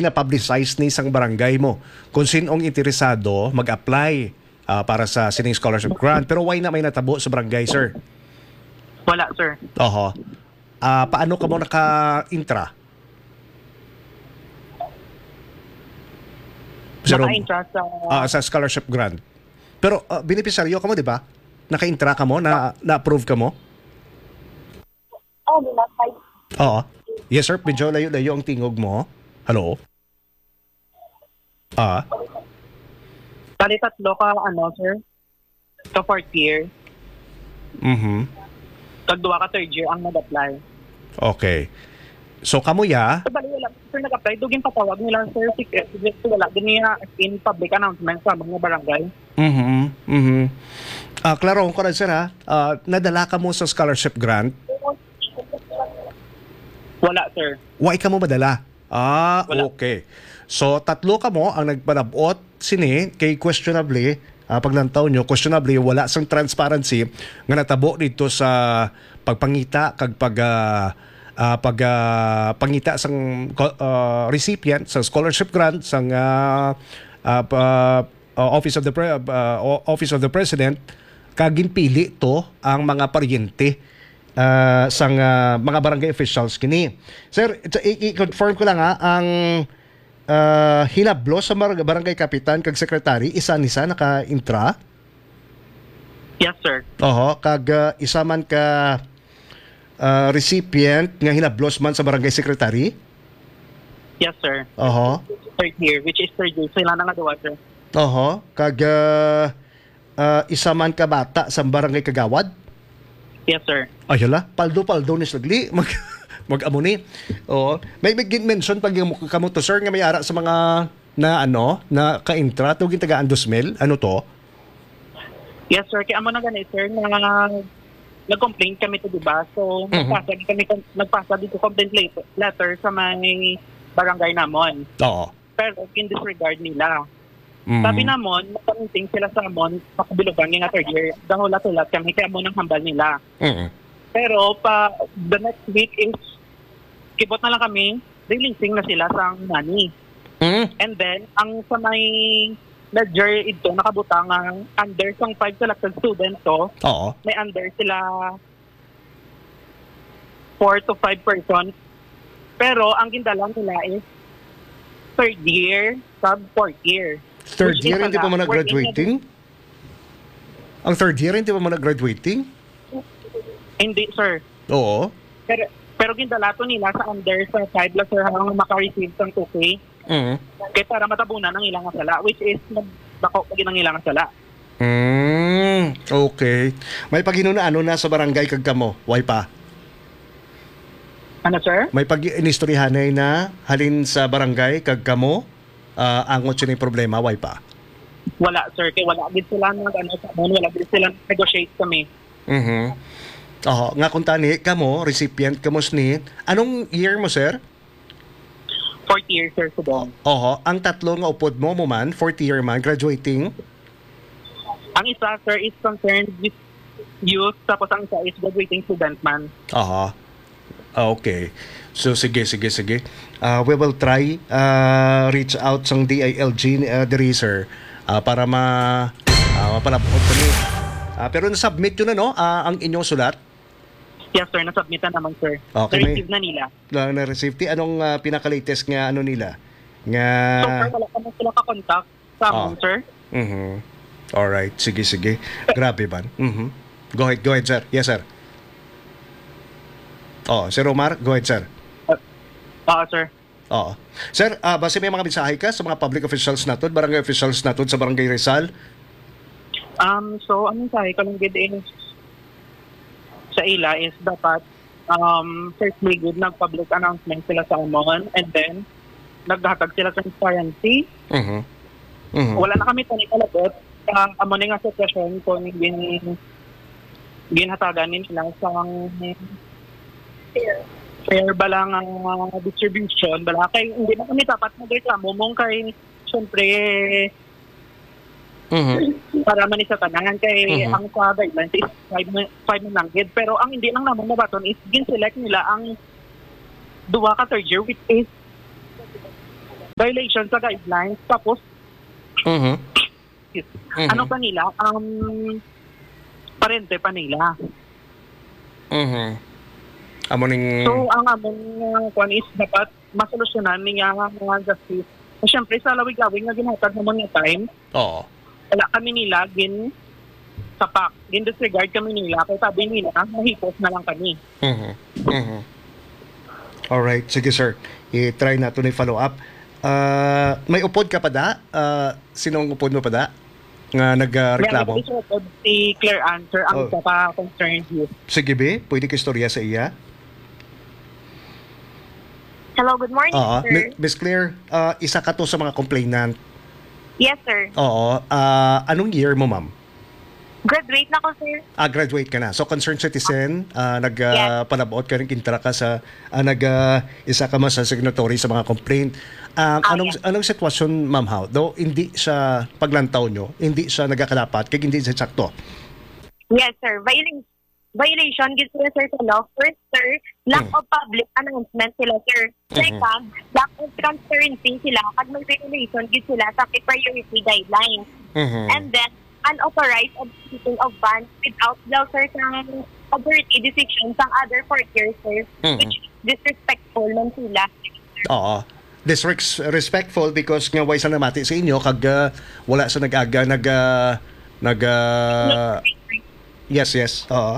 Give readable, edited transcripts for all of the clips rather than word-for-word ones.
gina-publicize ni isang barangay mo kung sinong interesado mag-apply para sa sining scholarship grant. Pero why na may natabo sa barangay, sir? Wala, sir. Oho. Paano ka mo naka-intra? Naka-intra sa scholarship grant. Pero beneficiaryo ka mo, di ba? Naka-intra ka mo? Na-approve ka mo? Oo. Yes, sir. Medyo layo-layo ang tingog mo. Hello? Tali tatlo ka, sir? Sa fourth year. Tagduwa ka third year ang nag-apply. Okay. So, kamuya? So, bali wala. Sir, nag-apply. Dugin patawag nila, sir. Wala. Din niya in public announcement sa mga barangay. Klaro ko rin, sir, ha? Nadala ka mo sa scholarship grant? Wala, sir. Why ka mo madala? Wala. Okay. So, tatlo ka mo ang nagpanabot sini kay questionably, paglantaw nyo, questionably, wala sang transparency nga natabo dito sa pagpangita kag pangita sang recipient sa scholarship grant sang Office of the President kaging pili to ang mga paryente sang mga barangay officials kini. Sir, i-confirm ko lang ang hinablo sa barangay kapitan kag secretary isa naka-intra. Yes, sir. Oho, kag isa man ka recipient nga hinablos man sa barangay secretary. Yes, sir. Oho. Third year, which is third year. Sila na nga daw, sir. Oho, kag isa man ka bata sa barangay kagawad. Yes, sir. Ayala, paldo ni Slagli. Mag-amo ni. Oo. May mention pag yung kamo to, sir, nga may ara sa mga na ka-intra, tugin tagaan 2,000. Ano to? Yes, sir. Kaya amo na ganit, sir, na nag-complain kami to, diba? So, nagpasa dito complaint letter sa may barangay namon. Oo. Pero in disregard nila. Sabi namon, nakaminting sila sa amon, makabilugan nga third year. Dahulat-ulat kami, kaya mo nang hambal nila. Pero the next week is, kibot na lang kami, releasing na sila sa money. And then, ang sa may ledger ito, nakabutang ang under sang 5 selected students to, may under sila 4 to 5 persons. Pero ang gindalang nila is third year, sub fourth year. Third year, hindi pa mo nag-graduating? Ang third year, hindi pa mo nag-graduating? Hindi, sir. Oo. Pero gindalato nila sa under sa 5 lang, sir, hanggang maka-receive ng 2K. Kaya para matabunan ng ilang sala, which is nagbako pag ng ilang sala. Okay. May pag-ano na sa barangay kag kamo? Why pa? Ano, sir? May pag-inistoryahanay na halin sa barangay kag kamo? Angot siya ng problema, why pa? Wala, sir. Kaya wala din sila wala din sila negotiate kami. Nga kung tani, kamo, recipient kamo ni, anong year mo, sir? Fourth year, sir, subong. Ang tatlo nga upod mo man, fourth year man, graduating? Ang isa, sir, is concerned with youth, tapos ang isa is graduating student man. Okay. So, sige. We will try reach out sa DILG diri, sir, para mapalabot ko ni. Pero nasubmit yun ang inyong sulat? Yes, sir. Nasubmit na naman, sir. Okay, Na-receive na nila. Na-receive. Anong pinaka-latest nga nila? Nga... So, sir, wala ka na sila ka-contact sa amon, sir. Alright. Sige. Grabe ba? Go ahead, sir. Yes, sir. Sir Omar, go ahead, sir. Sir. Sir, base may mga mensahe ka sa mga public officials natin, barangay officials natin sa Barangay Rizal? So, anong sabi ko lang din sa ila is dapat firstly good nag-public announcement sila sa amon, and then naghatag sila transparency. Wala na kami tani kalabot. Amon nga sitwasyon kung ginhatagan nila sa fair ba lang ang distribution, bala kay hindi na kami dapat magreklamo mong kay syempre para man sa tanan kay ang sa guidelines is 5 lang gid, pero ang hindi lang naman nabaton is gin-select nila ang duwa ka third year, which is violation sa guidelines. Tapos, Mhm. ano pa nila, parente pa nila. Mhm. Amo ning So, ang among kwan is dapat masolusyonan niya mga justice. So, syempre, sa lawig-lawig nga ginhatag naman nga time, Oo. wala kami nila, sapak, disregard kami nila, kaya sabi nila, mahipos na lang kami. Mhm. Mhm. Alright, sige sir. I-try na ito na follow up. May upod ka pa da? Sinong upod mo pa da? Nga nagreklamo? Kaya si Claire Answer ang Oh. concerned youth. Sige be, pwede ka istorya sa iya? Hello, good morning, Oo. sir. Miss Claire, isa ka to sa mga complainant. Yes, sir. Oo. Anong year mo, ma'am? Graduate na ko, sir. Graduate ka na. So, concerned citizen, Yes. palabuot ka rin, kintra ka sa, isa ka mas sa signatory sa mga complaint. Anong sitwasyon, ma'am, how? Though, hindi sa paglantaw nyo, hindi siya nagkakadapat, kaya hindi siya sakto. Yes, sir. Violation gid sila, sir, sa law. First, sir, lack of public announcement sila, sir. Second, lack of transparency sila pag may violation gid sila sa priority guidelines. Mhm. And then, unauthorized executing of bans without daw, sir, ng authority decision sa other courtiers, sir, which is disrespectful man sila. Oo. Disrespectful because nga way sa namati sa inyo kag wala sa yes. Oo.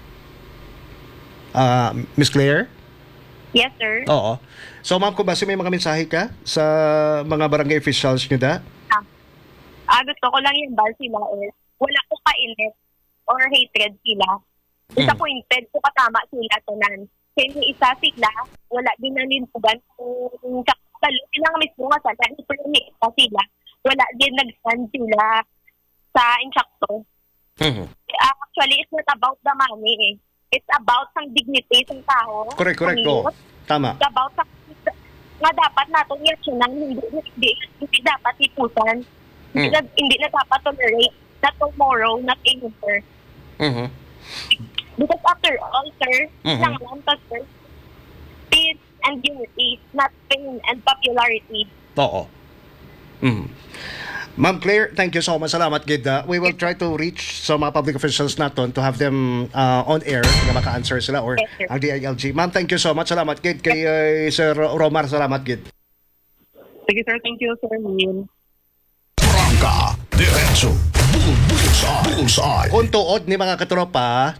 Miss Claire? Yes, sir. Oo. So ma'am, kung base may mga mensahe ka sa mga barangay officials nyo da? Gusto ko lang yung bal sila is wala ko kainis or hatred sila. Disappointed ko katama sila tanan. Kaya yung isa sila, wala din nalintugan kung kakalo sila nga mismo nga sana, pero yung isa sila, wala din nag-stand sila sa insakto. Mhm. Actually, it's not about the money eh. It's about sang dignity ng tao. Correct. Oo. Tama. It's about sa nga dapat natin yung nang hindi dapat ipusan. Hindi na dapat tolerate. Not tomorrow, not anymore. Mhm. Because after all, sir, lang sir, peace and unity, not fame and popularity. Oo. Mhm. Ma'am Claire, thank you so much. Salamat, Gid. We will try to reach sa mga public officials natin to have them on air na maka-answer sila or Yes, sir. ang DILG. Ma'am, thank you so much. Salamat, Gid. Kay Sir Romar, salamat, Gid. Sige sir, thank you sir. Min. Prangka, diretso, bullseye. Kung tuod ni mga katropa,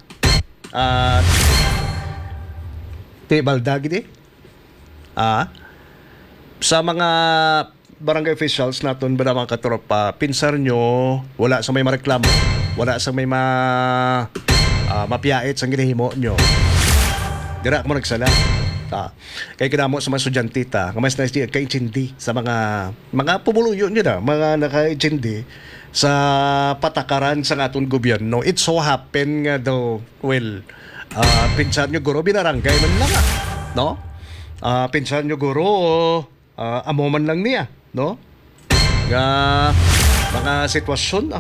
tibalda, Gid sa mga barangay officials naton ba mga katropa, pinsar nyo, wala sa may mareklamo, wala sa may mapiait sa ginahimo nyo. Dira mo nagsala. Kaya kinamo sa mga estudyante nga mas nakaintindi sa mga pumuluyo nyo na, mga nakaintindi sa patakaran sa aton gobyerno. It so happen nga daw, pinsan nyo guro, binarangay man lang no? Pinsan nyo guro, amo man lang niya, no? Nga mga sitwasyon,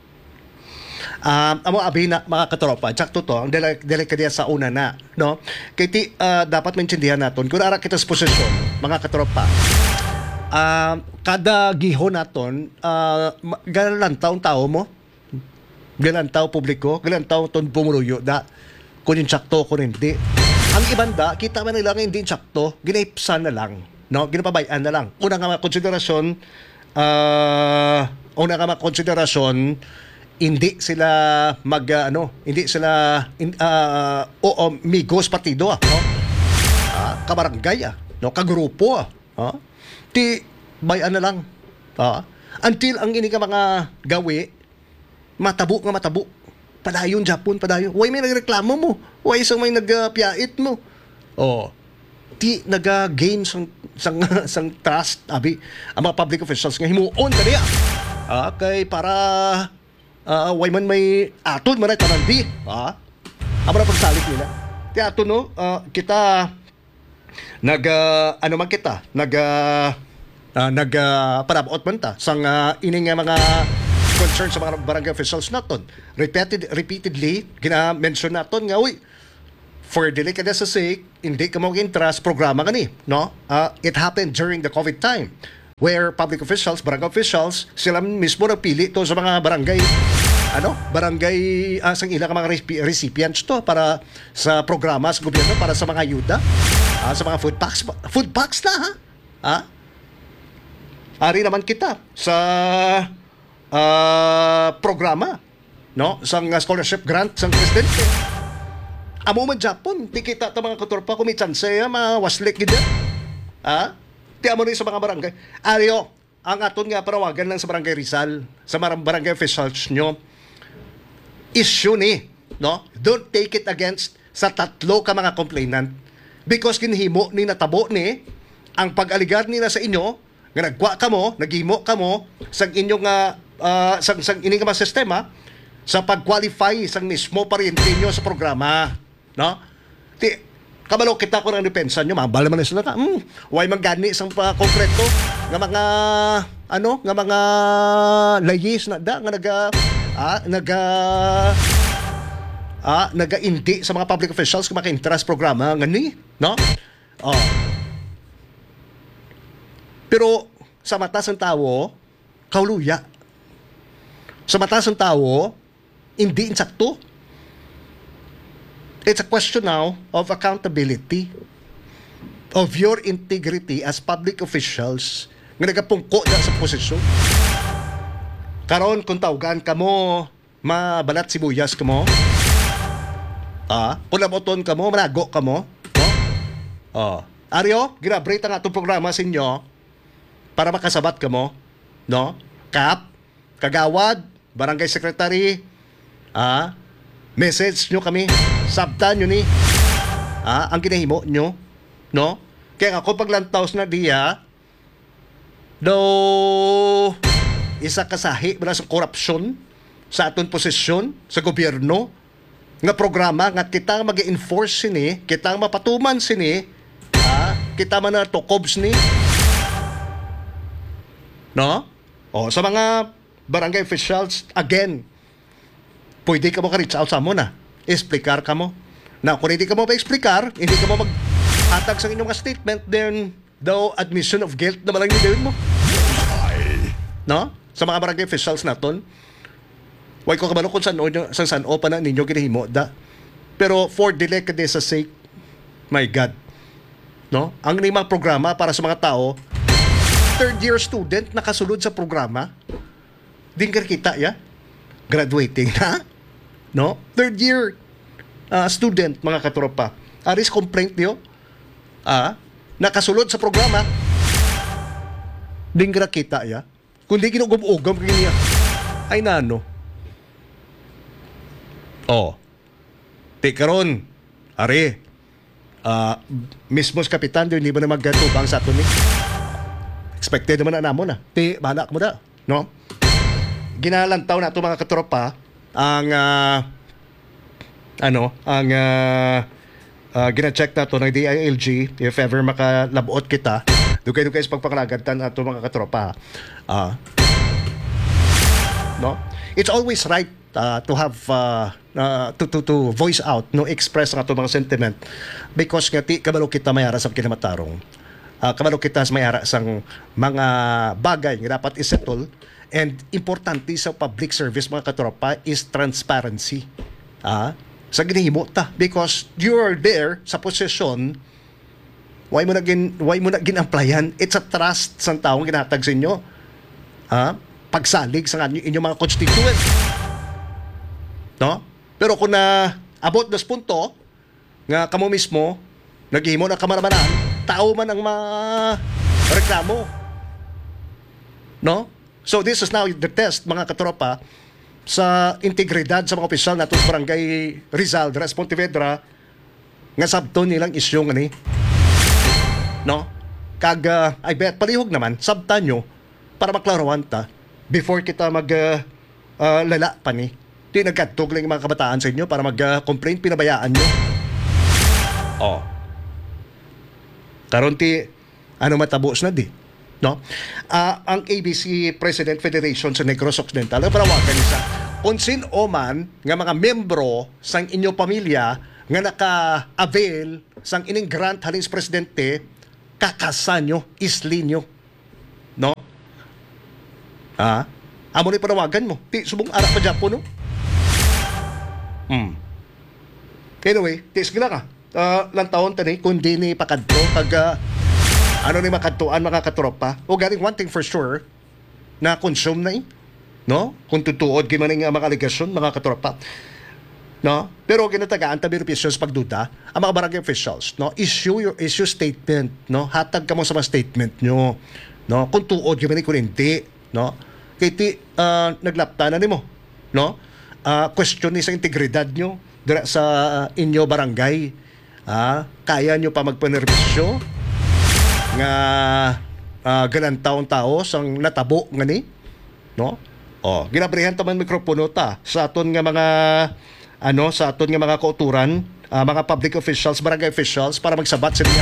amo abi na mga katropa, sakto to ang delikadya sa una na, no? Kaya dapat maintindihan naton kung ara kita sa posisyon mga katropa, kada gihon naton, galan taon tao mo, galan tao publiko, galan tao ton pumuluyo da kung yung sakto kung hindi. Ang ibanda kita man nila nga hindi sakto, ginaipsan na lang, no? Ginapabayaan na lang. Una nga konsiderasyon, hindi sila hindi sila migos partido, no? Kabarangay, no? Kagrupo, ti bayan na lang, until ang ini ka mga gawi matabo padayon Japon, way may nagreklamo mo, way isang may nagpiait mo, ti naga-gain sang trust abi ang mga public officials nga himuon kaniya, kay para way man may aton man ay tanandi, amo na pagsalit nila ti aton, no? Kita parabuot man ta sang ining mga concern sa mga barangay officials naton. Repeatedly gina-mention naton nga for delicate sa sake, hindi ka mag-interest programa kani, no? It happened during the COVID time. where public officials, barangay officials, sila mismo nagpili to sa mga barangay sang ilang mga recipients to para sa programa sa gobyerno para sa mga ayuda, sa mga food packs na ha. Ari naman kita sa programa no sang scholarship grant sang presidente. Amo man Japon, di kita ta mga katorpa kung may chance mawaslik gid. Ti amo rin sa mga barangay. Ariyo, ang aton nga parawagan lang sa barangay Rizal, sa barangay officials nyo, issue ni, no? Don't take it against sa tatlo ka mga complainant because kinhimo ni natabo ni ang pag-aligar nila sa inyo nga nagwa ka mo, naghimo ka mo sa inyong sang ining mga sistema sa pag-qualify sang mismo pariente nyo sa programa, no? Ti kabalo kita ko ng depensa nyo, mabala man sila ka. Way magani sang konkreto nga mga nga mga layis na da nga naga-indi sa mga public officials kung maka-interest programa ngani, no? Pero sa mata ng tao, kauluya. Sa mata ng tao, hindi insakto. It's a question now of accountability, of your integrity as public officials nga nagapungko na sa posisyon. Karon kung tawgan ka mo, mabalat sibuyas ka mo, kung laboton ka mo, manago ka mo, no? Aryo, ginabrate ang atong programa sa inyo para makasabat ka mo, no? Kap, kagawad, barangay secretary, message nyo kami, sabtan nyo ni, ang ginahimo nyo, no? Kaya ako paglantaws na diya, isa kasahi mula sa korupsyon sa aton posisyon sa gobyerno nga programa nga kita mag-enforce sini, kita mapatuman sini, kita man na tokobs ni, no? Sa mga barangay officials, again, pwede ka mo ka-reach out sa mo na. Explicar ka mo. Na kung hindi ka mo pa-explicar, hindi ka mo mag-hatag sa inyong statement, then the admission of guilt na malang nilawin mo. No? Sa mga barangay officials naton, way ko kabalo kung saan o pa na ninyo ginahimo da. Pero for delicadeza sake, my God, no? Ang mga programa para sa mga tao, third year student nakasulod sa programa, din kita ya, graduating na, no? Third year student, mga katropa, aris complaint niyo, nakasulod sa programa, din kita ya, kundi ginugum-ugam kanya, ay nano. Karon, ari, mismos kapitan, hindi ba na magtubang sa ato ni? Expected naman na namon na. Banak mo na, no? Ginalantaw na ito mga katropa ang gina-check na ito ng DILG if ever makalabot kita dugay-dugay sa pagpakalagantan ato mga katropa. No? It's always right to have to voice out, no, express ang ato mga sentiment because nga kabalo kita mayara sa kinamatarong. Kabalo kita mayara sang mga bagay nga dapat isettle. And importante sa public service mga katropa is transparency. Sa ginahimo ta because you're there sa posisyon, why mo na gin-applyan? It's a trust sa taong ginatag sa inyo. Pagsalig sa inyong mga constituent. No? Pero kung na abot das punto nga kamo mismo naghimo na kamaramanan, tao man ang reklamo. No? So this is now the test mga katropa sa integridad sa mga opisyal nato sa barangay Rizal, Pontevedra nga sabton nilang isyu nga ni. No? Kag I bet palihog naman sabtan nyo para maklarawan ta before kita lala pa ni. Di nagkatog lang yung mga kabataan sa inyo para mag-complain, pinabayaan nyo. Karon ti matabos na di. No? Ang ABC President Federation sa Negros Occidental, parawagan isa. Kung sin o man nga mga membro sang inyo pamilya nga naka-avail sang ining grant halin sa presidente, kakasan nyo, isli nyo. no? Amo ni panawagan mo. Ti subong ara pa Japo, no? Anyway, tis gila ka. Lang taon tani kundi ni pakadto kag ano ni makadtuan mga katropa. O galing one thing for sure na consume na no? Kung tutuod gyud man nga mga aligasyon mga katropa. No? Pero ginatagaan ta beneficios pagduda ang mga barangay officials, no? Issue statement, no? Hatag ka mo sa mga statement nyo, no? Kung tuod gyud man kung hindi, no? Kay ti naglapta na nimo, no? Question ni sa integridad nyo dira sa inyo barangay. Kaya nyo pa magpanerbisyo nga galang taong tao sang natabo nga ni, no? Ginabrihan ta man mikropono ta sa aton nga mga sa aton nga mga kauturan, mga public officials, barangay officials para magsabat sa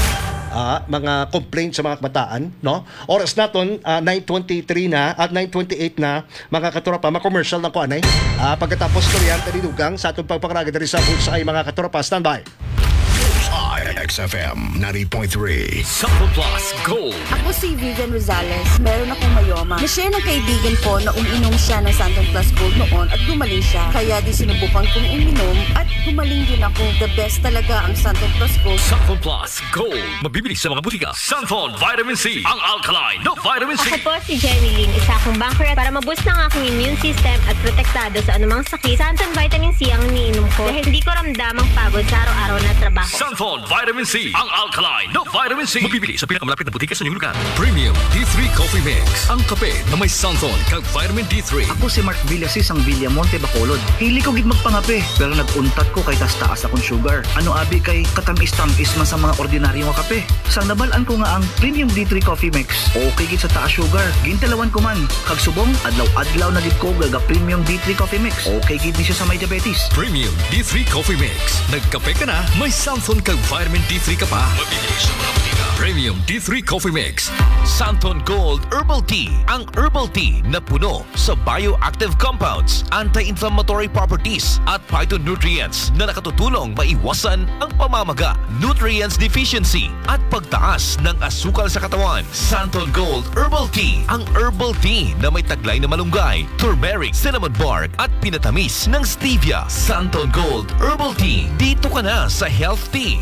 mga complaints sa mga kabataan, no? Oras naton 9:23 na at 9:28 na mga katropa, mga-commercial na ko anay. Pagkatapos tuloyan tani dugang sa atong pagpakaragad diri sa Bullseye mga katropa, standby. Bullseye XFM 90.3. Sample Plus Gold. Ako si Vivian Rosales. Meron akong mayoma. Na-share ng kaibigan ko na uminom siya ng Santon Plus Gold noon at gumaling siya. Kaya di sinubukan kong uminom at gumaling din ako. The best talaga ang Santon Plus Gold. Sample Plus Gold. Mabibili sa mga butika. Santon Vitamin C. Ang alkaline na vitamin C. Ako po si Jenny Lynn, isa akong banker para maboost ng aking immune system at protektado sa anumang sakit. Santon Vitamin C ang iniinom ko dahil hindi ko ramdam ang pagod sa araw-araw na trabaho. Santon Vitamin C. Ang alkaline na vitamin C. Mabibili sa pinakamalapit na butika sa inyong lugar. Premium D3 Coffee Mix. Ang kape na may Santon kag vitamin D3. Ako si Mark Villasis ang Villamonte Bacolod. Hili ko gid magpangape pero naguntat ko kay taas akong sugar. Ano abi kay katamis-tamis man sa mga ordinaryo nga kape. Sang nabalaan ko nga ang Premium D3 Coffee Mix. Okay gid sa taas sugar. Gintalawan ko man kag subong adlaw-adlaw na gid ko gaga Premium D3 Coffee Mix. Okay gid ni siya sa may diabetes. Premium D3 Coffee Mix. Nagkape ka na, may Santon kag vitamin D3 ka pa. Mabibili sa mga butika. Premium D3 Coffee Mix. Santon Gold Herbal Tea. Ang herbal tea na puno sa bioactive compounds, anti-inflammatory properties at phytonutrients na nakatutulong maiwasan ang pamamaga, nutrients deficiency at pagtaas ng asukal sa katawan. Santon Gold Herbal Tea. Ang herbal tea na may taglay na malunggay, turmeric, cinnamon bark at pinatamis ng stevia. Santon Gold Herbal Tea. Dito ka na sa Health Tea.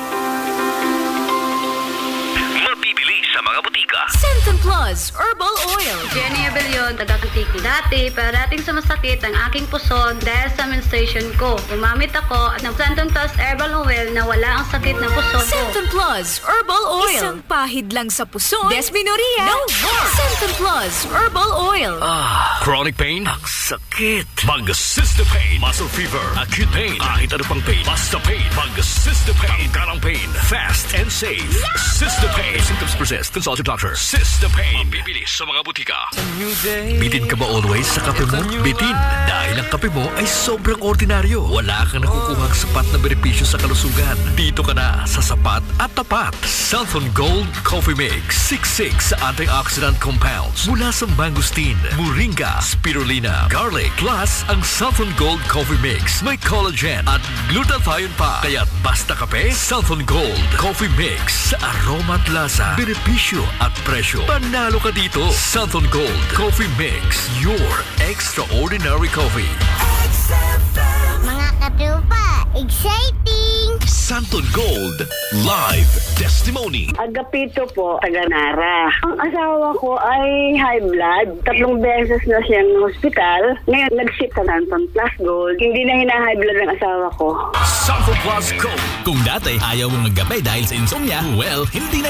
Mabibili sa mga butika. Santon Plus Herbal Oil. Jenny Abelion, taga-Kutiki. Dati, parating sa masakit ang aking puson dahil sa menstruation ko. Gumamit ako ng Santon Plus Herbal Oil na wala ang sakit ng puson ko. Santon Plus Herbal Oil. Isang pahid lang sa puson. Desmenoria. No more. Santon Plus Herbal Oil. Chronic pain? Ang sakit. Mag-Cystopain. Muscle fever. Acute pain. Kahit ano pang pain. Basta pain. Mag-Cystopain. Tanggalang pain. Fast and safe. Cystopain. Symptoms persist. Consult your doctor. Cystopain. Mabibili sa mga butika. Bitin ka ba always sa kape mo? Bitin. Dahil ang kape mo ay sobrang ordinaryo. Wala kang nakukuhang sapat na benepisyo sa kalusugan. Dito ka na sa sapat at tapat. Santon Gold Coffee Mix. 6 antioxidant compounds mula sa mangosteen, moringa, spirulina, garlic. Plus, ang Santon Gold Coffee Mix may collagen at glutathione pa. Kaya basta kape, Santon Gold Coffee Mix. Sa aroma at lasa, benepisyo at presyo. Panalo ka dito. Santon Gold Coffee Mix. Your extraordinary coffee. Mga katupa, exciting! Santon Gold Live Testimony. Agapito po, taga Nara. Ang asawa ko ay high blood. 3 beses na siyang hospital. Ngayon, nag-ship sa Santon Plus Gold. Hindi na hina-high blood ng asawa ko. Santon Plus Gold. Kung dati ayaw mong magkape dahil sa insomnia, well, hindi na